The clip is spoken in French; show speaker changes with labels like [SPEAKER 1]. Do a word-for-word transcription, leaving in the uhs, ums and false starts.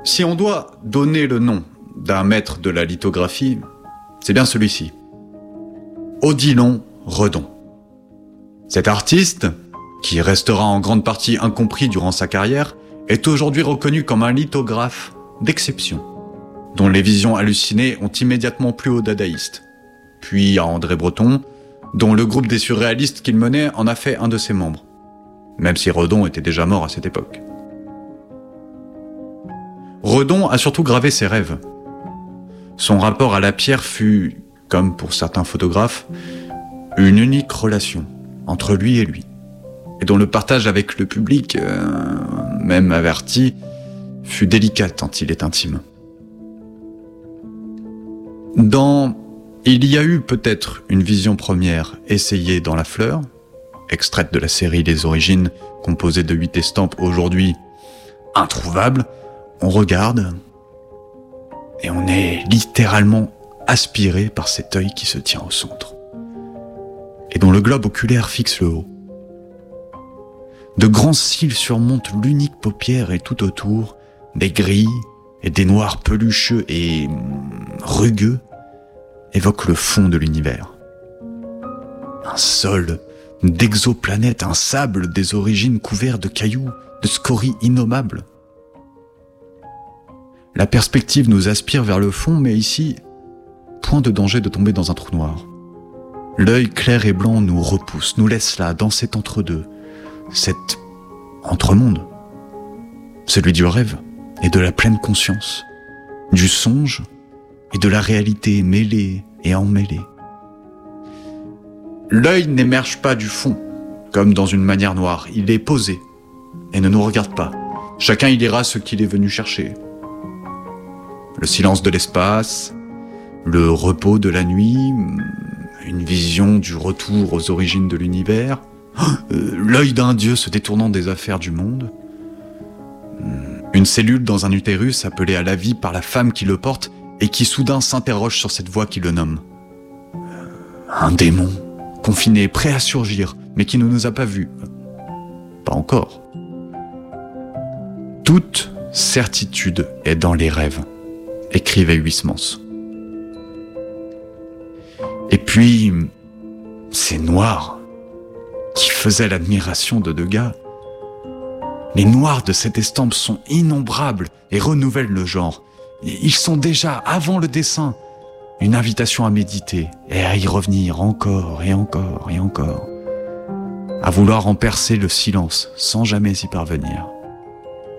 [SPEAKER 1] Si on doit donner le nom d'un maître de la lithographie, c'est bien celui-ci. Odilon Redon. Cet artiste, qui restera en grande partie incompris durant sa carrière, est aujourd'hui reconnu comme un lithographe d'exception, dont les visions hallucinées ont immédiatement plu aux dadaïstes, puis à André Breton, dont le groupe des surréalistes qu'il menait en a fait un de ses membres, même si Redon était déjà mort à cette époque. Redon a surtout gravé ses rêves. Son rapport à la pierre fut, comme pour certains photographes, une unique relation entre lui et lui, et dont le partage avec le public, euh, même averti, fut délicat tant il est intime. Dans « Il y a eu peut-être une vision première essayée dans la fleur », extraite de la série Les Origines, composée de huit estampes aujourd'hui introuvables, on regarde et on est littéralement aspiré par cet œil qui se tient au centre et dont le globe oculaire fixe le haut. De grands cils surmontent l'unique paupière et tout autour, des gris et des noirs pelucheux et rugueux évoquent le fond de l'univers. Un sol d'exoplanètes, un sable des origines couvert de cailloux, de scories innommables. La perspective nous aspire vers le fond, mais ici, point de danger de tomber dans un trou noir. L'œil clair et blanc nous repousse, nous laisse là, dans cet entre-deux, cet entre-monde, celui du rêve et de la pleine conscience, du songe et de la réalité mêlée et emmêlée. L'œil n'émerge pas du fond, comme dans une manière noire, il est posé et ne nous regarde pas. Chacun y lira ce qu'il est venu chercher. Le silence de l'espace, le repos de la nuit, une vision du retour aux origines de l'univers, l'œil d'un dieu se détournant des affaires du monde, une cellule dans un utérus appelée à la vie par la femme qui le porte et qui soudain s'interroge sur cette voix qui le nomme. Un démon, confiné, prêt à surgir, mais qui ne nous a pas vus. Pas encore. Toute certitude est dans les rêves, écrivait Huysmans. Et puis, ces noirs qui faisaient l'admiration de Degas. Les noirs de cette estampe sont innombrables et renouvellent le genre. Ils sont déjà, avant le dessin, une invitation à méditer et à y revenir encore et encore et encore, à vouloir en percer le silence sans jamais y parvenir.